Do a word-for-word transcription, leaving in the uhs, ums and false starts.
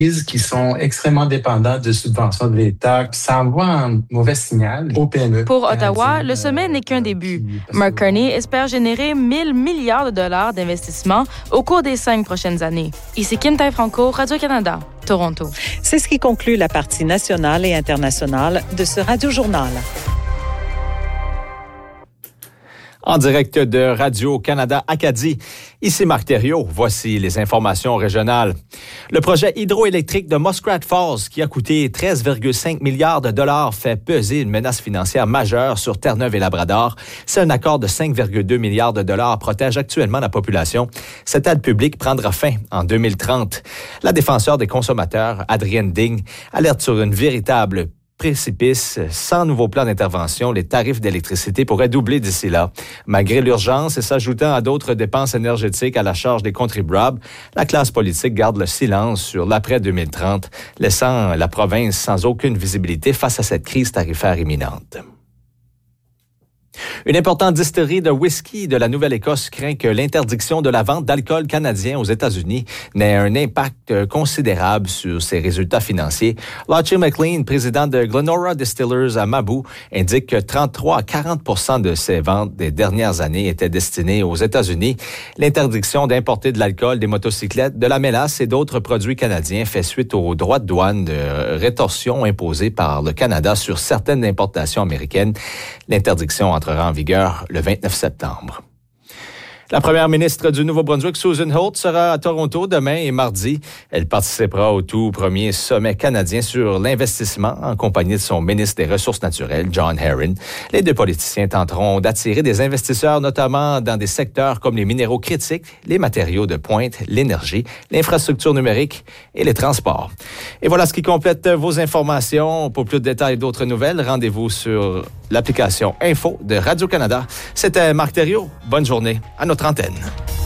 qui sont extrêmement dépendants de subventions de l'État. Ça envoie un mauvais signal aux P M E. Pour Ottawa, le sommet n'est qu'un début. Mark Carney espère générer mille milliards de dollars d'investissement au cours des cinq prochaines années. Ici Kim Tai-Franco, Radio-Canada, Toronto. C'est ce qui conclut la partie nationale et internationale de ce Radio-Journal. En direct de Radio-Canada Acadie, ici Marc Thériault. Voici les informations régionales. Le projet hydroélectrique de Muskrat Falls, qui a coûté treize virgule cinq milliards de dollars, fait peser une menace financière majeure sur Terre-Neuve et Labrador. C'est un accord de cinq virgule deux milliards de dollars protège actuellement la population. Cette aide publique prendra fin en deux mille trente. La défenseure des consommateurs, Adrienne Ding, alerte sur une véritable précipice. Sans nouveau plan d'intervention, les tarifs d'électricité pourraient doubler d'ici là. Malgré l'urgence et s'ajoutant à d'autres dépenses énergétiques à la charge des contribuables, la classe politique garde le silence sur l'après deux mille trente, laissant la province sans aucune visibilité face à cette crise tarifaire imminente. Une importante distillerie de whisky de la Nouvelle-Écosse craint que l'interdiction de la vente d'alcool canadien aux États-Unis n'ait un impact considérable sur ses résultats financiers. Lachie McLean, président de Glenora Distillers à Mabou, indique que trente-trois à quarante pour cent de ses ventes des dernières années étaient destinées aux États-Unis. L'interdiction d'importer de l'alcool, des motocyclettes, de la mélasse et d'autres produits canadiens fait suite aux droits de douane de rétorsion imposés par le Canada sur certaines importations américaines. L'interdiction entrera en vigueur le vingt-neuf septembre. La première ministre du Nouveau-Brunswick, Susan Holt, sera à Toronto demain et mardi. Elle participera au tout premier sommet canadien sur l'investissement en compagnie de son ministre des Ressources naturelles, John Herron. Les deux politiciens tenteront d'attirer des investisseurs, notamment dans des secteurs comme les minéraux critiques, les matériaux de pointe, l'énergie, l'infrastructure numérique et les transports. Et voilà ce qui complète vos informations. Pour plus de détails et d'autres nouvelles, rendez-vous sur l'application Info de Radio-Canada. C'était Marc Thériault. Bonne journée à notre antenne.